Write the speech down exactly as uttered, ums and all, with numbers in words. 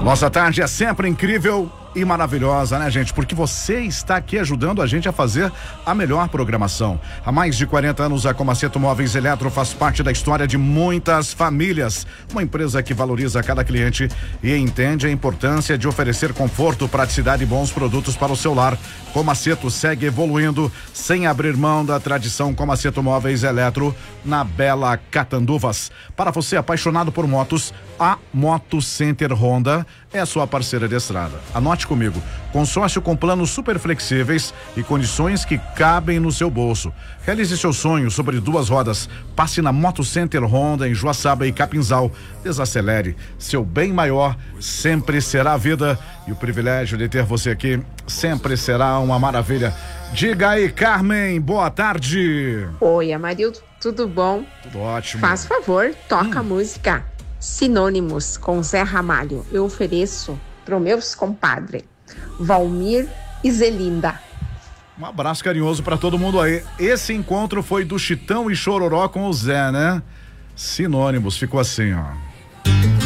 Nossa tarde é sempre incrível e maravilhosa, né, gente? Porque você está aqui ajudando a gente a fazer a melhor programação. Há mais de quarenta anos, a Comaceto Móveis Eletro faz parte da história de muitas famílias. Uma empresa que valoriza cada cliente e entende a importância de oferecer conforto, praticidade e bons produtos para o seu lar. Comaceto segue evoluindo sem abrir mão da tradição Comaceto Móveis Eletro na Bela Catanduvas. Para você apaixonado por motos, a Moto Center Honda é a sua parceira de estrada. Anote comigo, consórcio com planos super flexíveis e condições que cabem no seu bolso. Realize seu sonho sobre duas rodas. Passe na Moto Center Honda em Joaçaba e Capinzal. Desacelere, seu bem maior sempre será a vida, e o privilégio de ter você aqui sempre será uma maravilha. Diga aí, Carmen, boa tarde. Oi, Amarildo, tudo bom? Tudo ótimo. Faz favor, toca hum. a música Sinônimos com Zé Ramalho. Eu ofereço para os meus compadres Valmir e Zelinda. Um abraço carinhoso para todo mundo aí. Esse encontro foi do Chitão e Chororó com o Zé, né? Sinônimos, ficou assim, ó.